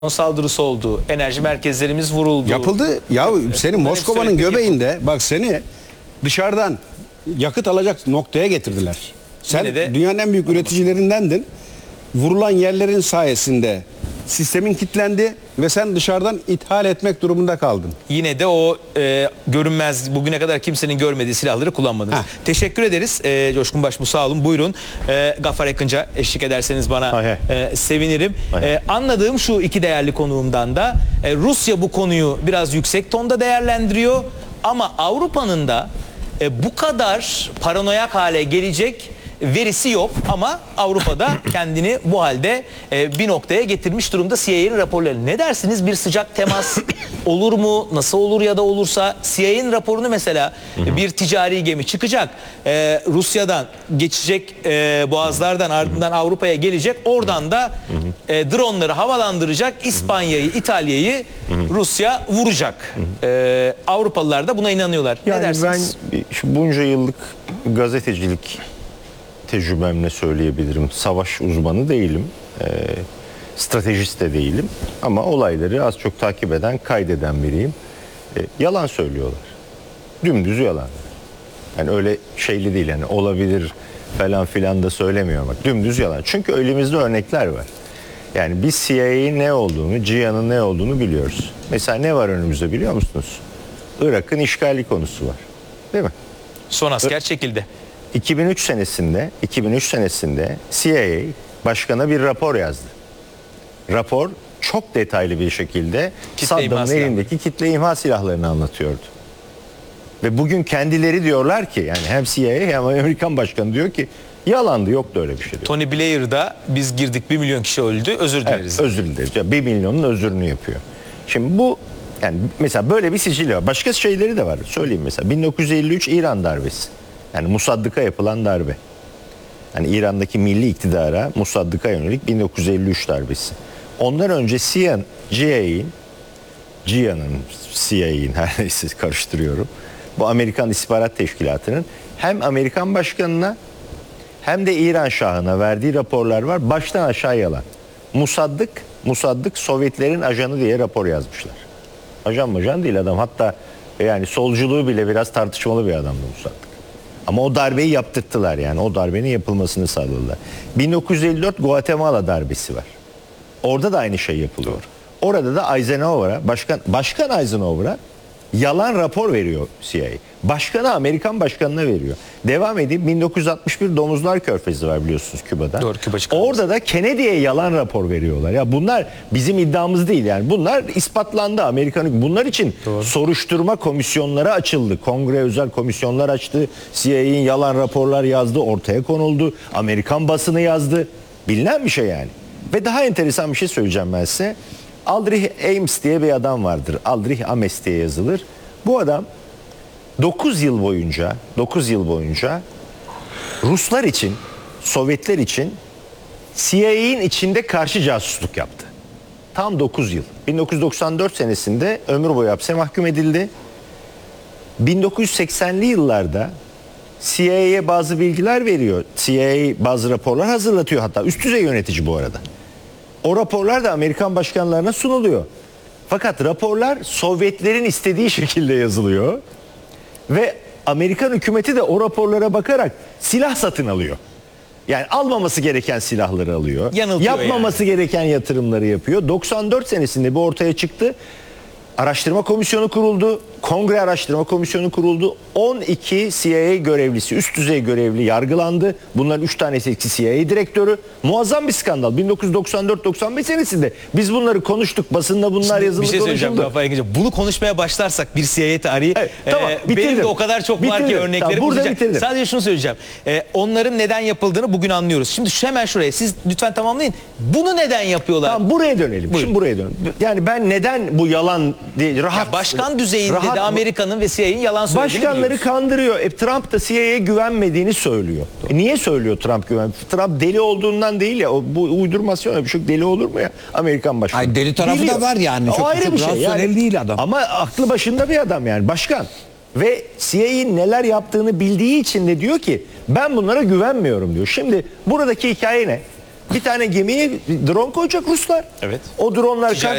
saldırısı oldu. Enerji merkezlerimiz vuruldu. Yapıldı. Ya senin Moskova'nın göbeğinde bak seni dışarıdan yakıt alacak noktaya getirdiler. Sen dünyanın en büyük üreticilerindendin. Vurulan yerlerin sayesinde sistemin kilitlendi ve sen dışarıdan ithal etmek durumunda kaldın. Yine de o görünmez, bugüne kadar kimsenin görmediği silahları kullanmadınız. Teşekkür ederiz. Coşkun Başbuğ, sağ olun. Buyurun. Gaffar Yakınca eşlik ederseniz bana sevinirim. Anladığım şu iki değerli konuğumdan da Rusya bu konuyu biraz yüksek tonda değerlendiriyor. Ama Avrupa'nın da bu kadar paranoyak hale gelecek verisi yok ama Avrupa'da kendini bu halde bir noktaya getirmiş durumda CIA'nin raporları. Ne dersiniz? Bir sıcak temas olur mu? Nasıl olur ya da olursa? CIA'nin raporunu mesela bir ticari gemi çıkacak. Rusya'dan geçecek, boğazlardan ardından Avrupa'ya gelecek. Oradan da dronları havalandıracak. İspanya'yı, İtalya'yı Rusya vuracak. Avrupalılar da buna inanıyorlar. Yani ne dersiniz? Ben bunca yıllık gazetecilik tecrübemle söyleyebilirim. Savaş uzmanı değilim. Stratejist de değilim. Ama olayları az çok takip eden, kaydeden biriyim. Yalan söylüyorlar. Dümdüz yalan. Yani öyle şeyli değil. Yani olabilir falan filan da söylemiyorum. Bak, dümdüz yalan. Çünkü elimizde örnekler var. Yani biz CIA'nin ne olduğunu, CIA'nın ne olduğunu biliyoruz. Mesela ne var önümüzde biliyor musunuz? Irak'ın işgali konusu var. Değil mi? Son asker çekildi. 2003 senesinde CIA başkana bir rapor yazdı. Rapor çok detaylı bir şekilde Saddam'ın elindeki kitle imha silahlarını anlatıyordu. Ve bugün kendileri diyorlar ki, yani hem CIA hem Amerikan başkanı diyor ki yalandı, yoktu öyle bir şey diyor. Tony Blair'da biz girdik 1 milyon kişi öldü, özür dileriz. Evet, özür dileriz. 1 milyonun özrünü yapıyor. Şimdi bu, yani mesela böyle bir sicili var. Başka şeyleri de var. Söyleyeyim mesela 1953 İran darbesi. Yani Musaddık'a yapılan darbe. Yani İran'daki milli iktidara Musaddık'a yönelik 1953 darbesi. Ondan önce CIA'nin her neyse karıştırıyorum. Bu Amerikan İstihbarat Teşkilatı'nın hem Amerikan başkanına hem de İran şahına verdiği raporlar var. Baştan aşağı yalan. Musaddık Sovyetlerin ajanı diye rapor yazmışlar. Ajan değil adam. Hatta yani solculuğu bile biraz tartışmalı bir adamdı Musaddık. Ama o darbeyi yaptırttılar, yani o darbenin yapılmasını sağladılar. 1954 Guatemala darbesi var. Orada da aynı şey yapılıyor. Orada da Eisenhower'a, Başkan Eisenhower'a yalan rapor veriyor CIA. Başkanı Amerikan başkanına veriyor. Devam edeyim, 1961 Domuzlar Körfezi var biliyorsunuz Küba'da. Doğru, Küba çıkarması. Orada da Kennedy'ye yalan rapor veriyorlar. Ya bunlar bizim iddiamız değil, yani bunlar ispatlandı. Bunlar için soruşturma komisyonları açıldı. Kongre özel komisyonlar açtı. CIA'nin yalan raporlar yazdı, ortaya konuldu. Amerikan basını yazdı. Bilinen bir şey yani. Ve daha enteresan bir şey söyleyeceğim ben size. Aldrich Ames diye bir adam vardır. Aldrich Ames diye yazılır. Bu adam 9 yıl boyunca Ruslar için, Sovyetler için CIA'nin içinde karşı casusluk yaptı. Tam 9 yıl. 1994 senesinde ömür boyu hapse mahkum edildi. 1980'li yıllarda CIA'ye bazı bilgiler veriyor. CIA bazı raporlar hazırlatıyor, hatta üst düzey yönetici bu arada. O raporlar da Amerikan başkanlarına sunuluyor. Fakat raporlar Sovyetlerin istediği şekilde yazılıyor. Ve Amerikan hükümeti de o raporlara bakarak silah satın alıyor. Yani almaması gereken silahları alıyor. Yapmaması gereken yatırımları yapıyor. 94 senesinde bu ortaya çıktı. Araştırma komisyonu kuruldu. Kongre araştırma komisyonu kuruldu. 12 CIA görevlisi, üst düzey görevli yargılandı. Bunların 3 tanesi CIA direktörü. Muazzam bir skandal. 1994-95 senesinde biz bunları konuştuk. Basında bunlar yazılı konuşuldu. Bir şey söyleyeceğim. Bunu konuşmaya başlarsak bir CIA tarihi, tamam, benim de o kadar çok var ki örneklerim. Tamam, sadece şunu söyleyeceğim. Onların neden yapıldığını bugün anlıyoruz. Şimdi hemen şuraya siz lütfen tamamlayın. Bunu neden yapıyorlar? Tamam, buraya dönelim. Buyurun. Şimdi buraya dönelim. Yani ben neden bu yalan diye rahat... Başkan düzeyinde de Amerika'nın ve CIA'nin yalan söylediğini başkanları biliyoruz. Kandırıyor. Trump da CIA'ye güvenmediğini söylüyor. Niye söylüyor Trump Trump deli olduğundan değil ya. Bu uydurmasyon öyle bir şey, deli olur mu ya Amerikan başkanı? Ay, deli tarafı da var yani. O ayrı bir şey. Yani, değil adam. Ama aklı başında bir adam yani, başkan. Ve CIA'nin neler yaptığını bildiği için de diyor ki ben bunlara güvenmiyorum diyor. Şimdi buradaki hikaye ne? Bir tane gemiye drone koyacak Ruslar. Evet. O dronlar Ticaret